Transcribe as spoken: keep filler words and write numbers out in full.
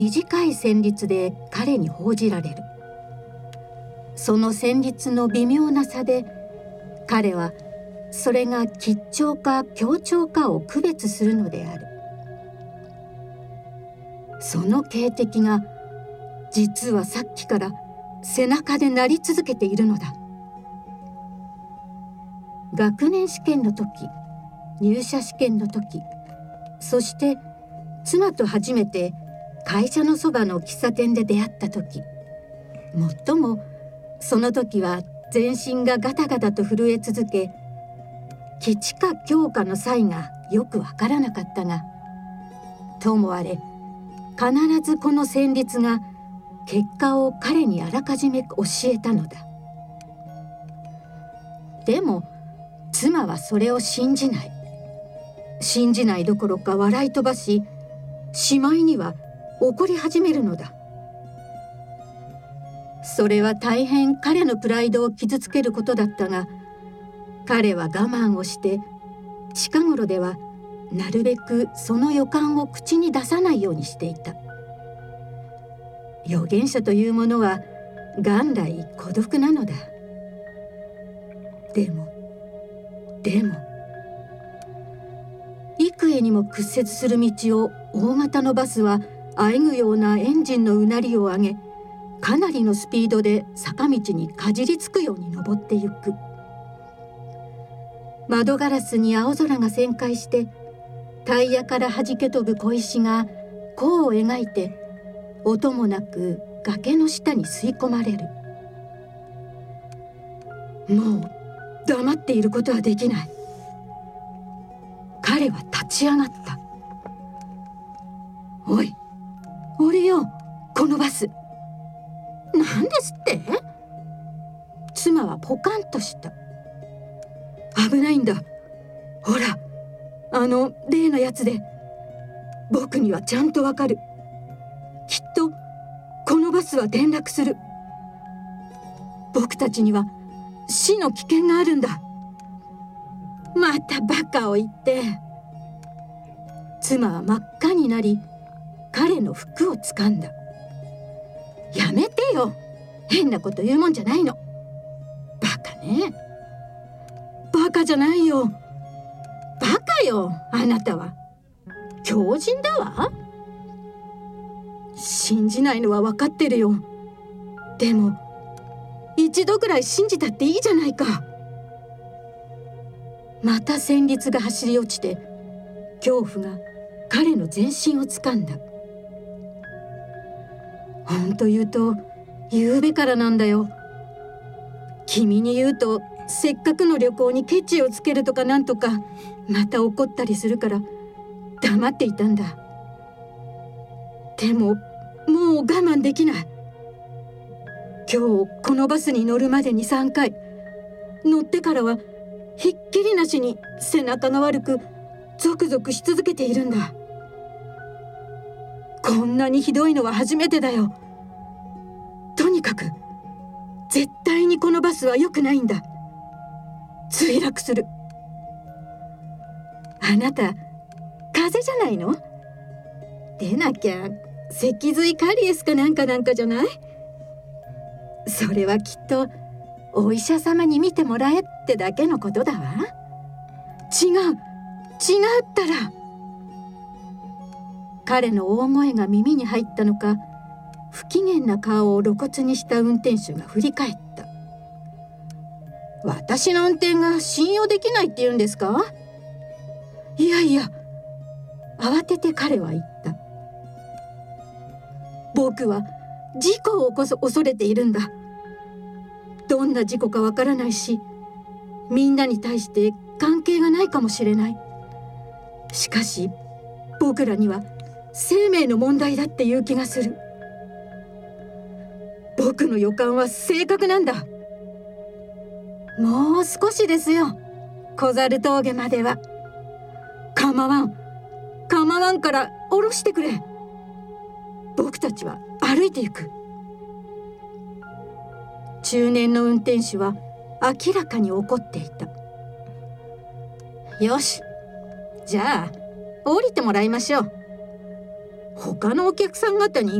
短い旋律で彼に報じられる。その旋律の微妙な差で彼はそれが吉調か強調かを区別するのである。その警笛が実はさっきから背中で鳴り続けているのだ。学年試験の時、入社試験の時、そして妻と初めて会社のそばの喫茶店で出会った時、もっともその時は全身がガタガタと震え続け、吉か凶かの際がよくわからなかったが、ともあれ必ずこの旋律が結果を彼にあらかじめ教えたのだ。でも妻はそれを信じない。信じないどころか笑い飛ばし、しまいには怒り始めるのだ。それは大変彼のプライドを傷つけることだったが、彼は我慢をして近頃ではなるべくその予感を口に出さないようにしていた。預言者というものは元来孤独なのだ。でもでも幾重にも屈折する道を大型のバスはあえぐようなエンジンのうなりを上げ、かなりのスピードで坂道にかじりつくように登ってゆく。窓ガラスに青空が旋回してタイヤからはじけ飛ぶ小石が弧を描いて音もなく崖の下に吸い込まれる。もう黙っていることはできない。彼は立ち上がった。おい、降りよう、このバス。何ですって？妻はポカンとした。危ないんだ。ほら、あの例のやつで。僕にはちゃんとわかる。きっとこのバスは転落する。僕たちには死の危険があるんだ。またバカを言って。妻は真っ赤になり彼の服を掴んだ。やめてよ、変なこと言うもんじゃないの。バカね。バカじゃないよ。バカよ、あなたは。狂人だわ。信じないのは分かってるよ。でも一度ぐらい信じたっていいじゃないか。また旋律が走り落ちて恐怖が彼の全身を掴んだ。本当言うと昨べからなんだよ。君に言うとせっかくの旅行にケチをつけるとかなんとかまた怒ったりするから黙っていたんだ。でももう我慢できない。今日このバスに乗るまでにさんかい、乗ってからはひっきりなしに背中が悪くゾクゾクし続けているんだ。こんなにひどいのは初めてだよ。とにかく絶対にこのバスは良くないんだ。墜落する。あなた風邪じゃないの？でなきゃ脊髄カリエスかなんかなんかじゃない？それはきっとお医者様に見てもらえってだけのことだわ。違う違うったら。彼の大声が耳に入ったのか、不機嫌な顔を露骨にした運転手が振り返った。私の運転が信用できないって言うんですか？いやいや、慌てて彼は言った。僕は事故を起こす恐れているんだ。どんな事故かわからないし、みんなに対して関係がないかもしれない。しかし僕らには生命の問題だっていう気がする。僕の予感は正確なんだ。もう少しですよ、小猿峠までは。構わん構わんから降ろしてくれ。僕たちは歩いて行く。中年の運転手は明らかに怒っていた。よし、じゃあ降りてもらいましょう。 他のお客さん方に